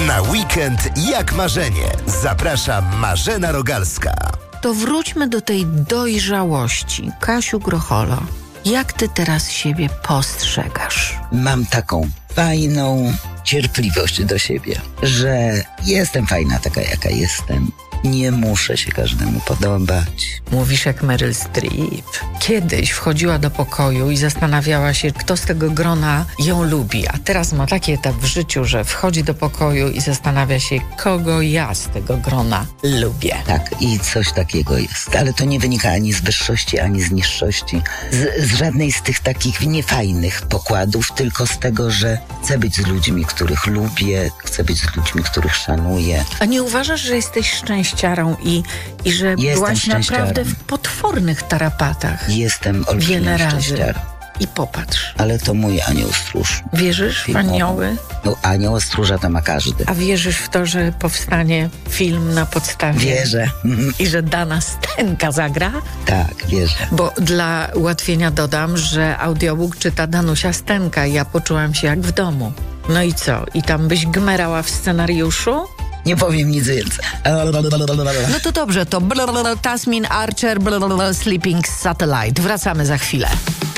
Na weekend jak marzenie. Zaprasza Marzena Rogalska. To wróćmy do tej dojrzałości. Kasiu Grocholo, jak ty teraz siebie postrzegasz? Mam taką fajną cierpliwość do siebie, że jestem fajna taka, jaka jestem. Nie muszę się każdemu podobać. Mówisz jak Meryl Streep. Kiedyś wchodziła do pokoju i zastanawiała się, kto z tego grona ją lubi, a teraz ma taki etap w życiu, że wchodzi do pokoju i zastanawia się, kogo ja z tego grona lubię. Tak, i coś takiego jest. Ale to nie wynika ani z wyższości, ani z niższości. Z żadnej z tych takich niefajnych pokładów, tylko z tego, że chcę być z ludźmi, których lubię, chcę być z ludźmi, których szanuję. A nie uważasz, że jesteś szczęściarą i że byłaś naprawdę w potwornych tarapatach? Jestem olbrzymim wiele razy. szczęściarą. I popatrz. Ale to mój anioł stróż. Wierzysz w anioły? No, anioła stróża to ma każdy. A wierzysz w to, że powstanie film na podstawie... Wierzę. I że Dana Stenka zagra? Tak, wierzę. Bo dla ułatwienia dodam, że audiobook czyta Danusia Stenka i ja poczułam się jak w domu. No i co? I tam byś gmerała w scenariuszu? Nie powiem nic więcej. No to dobrze, to Tasmin Archer, Sleeping Satellite. Wracamy za chwilę.